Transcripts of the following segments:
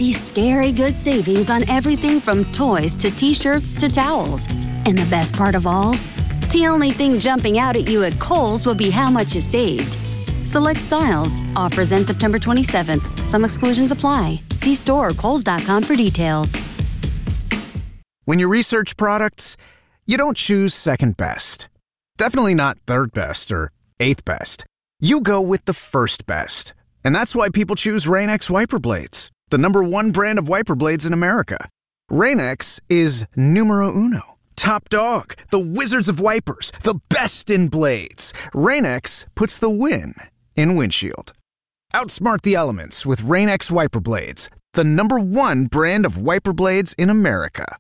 these scary good savings on everything from toys to t-shirts to towels. And the best part of all? The only thing jumping out at you at Kohl's will be how much you saved. Select styles. Offers end September 27th. Some exclusions apply. See store or kohls.com for details. When you research products, you don't choose second best. Definitely not third best or eighth best. You go with the first best. And that's why people choose Rain-X wiper blades, the #1 brand of wiper blades in America. Rain-X is numero uno. Top dog, the wizards of wipers, the best in blades. Rain-X puts the win in windshield. Outsmart the elements with Rain-X wiper blades, the #1 brand of wiper blades in America.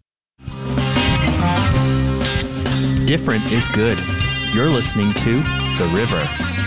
Different is good. You're listening to The River.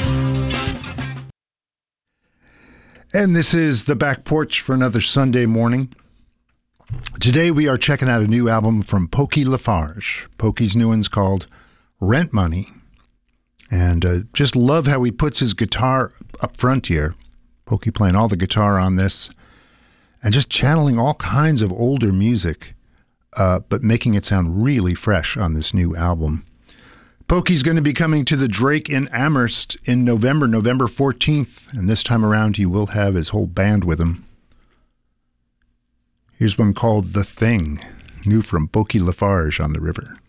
And this is The Back Porch for another Sunday morning. Today we are checking out a new album from Pokey LaFarge. Pokey's new one's called Rent Money. And just love how he puts his guitar up front here. Pokey playing all the guitar on this. And just channeling all kinds of older music, but making it sound really fresh on this new album. Pokey's going to be coming to the Drake in Amherst in November 14th. And this time around he will have his whole band with him. Here's one called The Thing, new from Pokey LaFarge on The River.